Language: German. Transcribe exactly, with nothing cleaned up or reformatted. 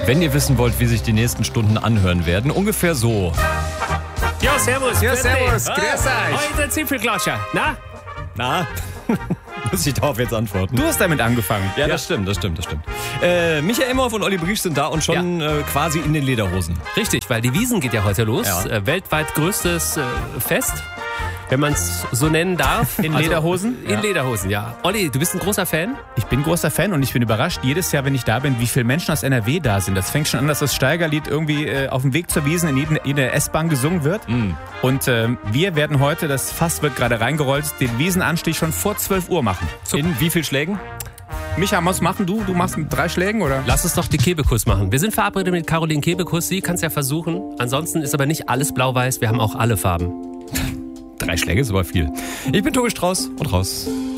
wenn ihr wissen wollt, wie sich die nächsten Stunden anhören werden. Ungefähr so. Ja, servus. Ja, grüß servus, dich. grüß euch. Heute Zipfelklatscher. Na? Na? Muss ich darauf jetzt antworten? Du hast damit angefangen. Ja, das stimmt, das stimmt, das stimmt. Äh, Michael Imhoff und Olli Briesch sind da und schon äh, quasi in den Lederhosen. Richtig, weil die Wiesn geht ja heute los. Ja. Äh, weltweit größtes äh, Fest, wenn man es so nennen darf. In Lederhosen? In Ja. Lederhosen, ja. Olli, du bist ein großer Fan? Ich bin großer Fan und ich bin überrascht jedes Jahr, wenn ich da bin, wie viele Menschen aus N R W da sind. Das fängt schon an, dass das Steigerlied irgendwie äh, auf dem Weg zur Wiesn in jede, jede S-Bahn gesungen wird. Mm. Und äh, wir werden heute, das Fass wird gerade reingerollt, den Wiesenanstieg schon vor zwölf Uhr machen. In wie viel Schlägen? Micha, was machen du? Du machst mit drei Schlägen, oder? Lass uns doch die Kebekus machen. Wir sind verabredet mit Caroline Kebekus. Sie kann es ja versuchen. Ansonsten ist aber nicht alles blau-weiß. Wir haben auch alle Farben. Drei Schläge ist aber viel. Ich bin Tobi Strauß und raus.